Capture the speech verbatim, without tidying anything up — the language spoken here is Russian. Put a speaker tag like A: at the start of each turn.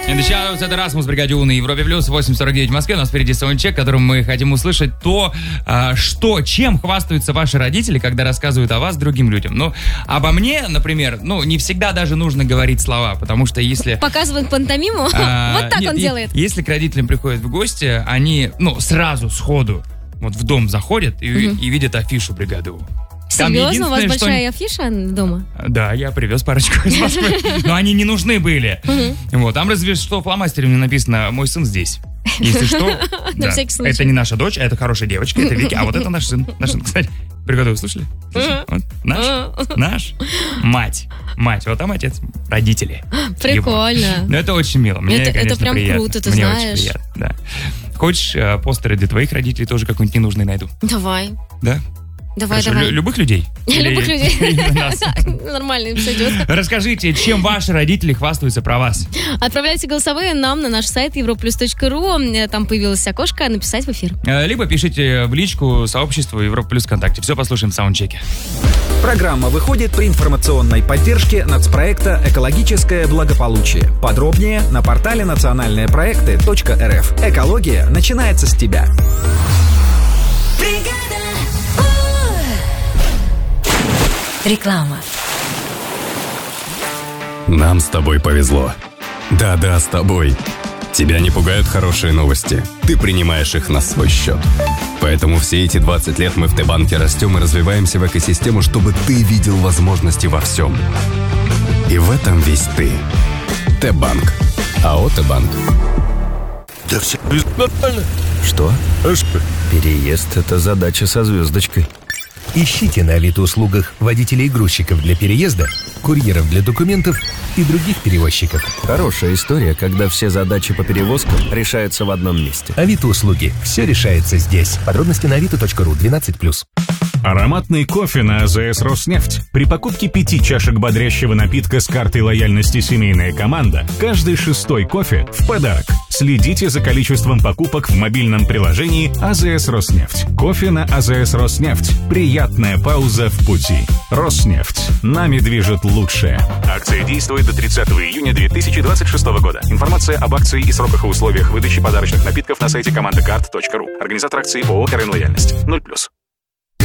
A: In the Shadows, это Расмус, Бригадюн на Европе Плюс, восемь сорок девять в Москве. У нас впереди саундчек, которым мы хотим услышать то, что, чем хвастаются ваши родители, когда рассказывают о вас другим людям. Ну, обо мне, например, ну, не всегда даже нужно говорить слова, потому что если...
B: Показывают пантомиму? А, вот так нет, он делает.
A: Если к родителям приходят в гости, они, ну, сразу, сходу, вот в дом заходят и, угу. и видят афишу «Бригады У».
B: Серьезно? У вас большая что... афиша дома?
A: Да, я привез парочку из Москвы. Но они не нужны были. Вот, там разве что фломастером написано «Мой сын здесь». Если что, да, это не наша дочь, это хорошая девочка, это Вики, а вот это наш сын. Наш сын, кстати, «Бригаду» вы слышали? Вот, наш, наш, мать, мать, вот там отец, родители.
B: Прикольно.
A: Ну, это очень мило, мне,
B: это,
A: конечно,
B: это прям
A: приятно.
B: Круто, ты
A: мне
B: знаешь.
A: Очень приятно, да. Хочешь, постеры для твоих родителей тоже какой-нибудь ненужный найду?
B: Давай.
A: Да?
B: Давай,
A: Хорошо,
B: давай.
A: Любых людей?
B: Любых людей. Нормально, им сойдет.
A: Расскажите, чем ваши родители хвастаются про вас?
B: Отправляйте голосовые нам на наш сайт европлюс точка ру. Там появилось окошко «Написать в эфир».
A: Либо пишите в личку сообществу Европа Плюс ВКонтакте. Все послушаем в саундчеке.
C: Программа выходит при информационной поддержке нацпроекта «Экологическое благополучие». Подробнее на портале национальные проекты точка эр эф. Экология начинается с тебя.
D: Реклама.
E: Нам с тобой повезло. Да-да, с тобой. Тебя не пугают хорошие новости. Ты принимаешь их на свой счет. Поэтому все эти двадцать лет мы в Т-банке растем и развиваемся в экосистему, чтобы ты видел возможности во всем. И в этом весь ты. Т-банк. АО Т-банк.
F: Да все нормально.
G: Что?
F: А что?
G: Переезд — это задача со звездочкой.
H: Ищите на Авито-услугах водителей и грузчиков для переезда, курьеров для документов и других перевозчиков.
G: Хорошая история, когда все задачи по перевозкам решаются в одном месте.
H: Авито-услуги. Все решается здесь. Подробности на авито точка ру, двенадцать плюс.
I: Ароматный кофе на АЗС «Роснефть». При покупке пяти чашек бодрящего напитка с картой лояльности «Семейная команда» каждый шестой кофе в подарок. Следите за количеством покупок в мобильном приложении АЗС «Роснефть». Кофе на АЗС «Роснефть». Приятная пауза в пути. «Роснефть». Нами движет лучшее. Акция действует до тридцатого июня две тысячи двадцать шестого года. Информация об акции и сроках и условиях выдачи подарочных напитков на сайте командакарт точка ру. Организатор акции ООО «РН Лояльность». ноль плюс.